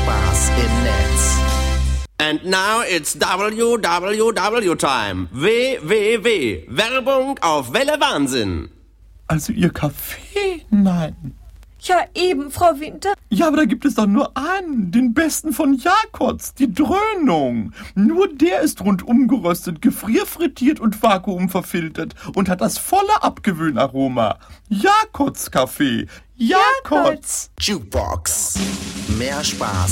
Spaß im Netz. And now it's WWW time. WWW. Werbung auf Welle Wahnsinn. Also Ihr Kaffee? Nein. Ja, eben, Frau Winter. Ja, aber da gibt es doch nur einen, den besten von Jakobs, die Dröhnung. Nur der ist rundum geröstet, gefrierfrittiert und vakuumverfiltert und hat das volle Abgewöhnaroma. Jakobs Kaffee. Jakobs. Jukebox. Mehr Spaß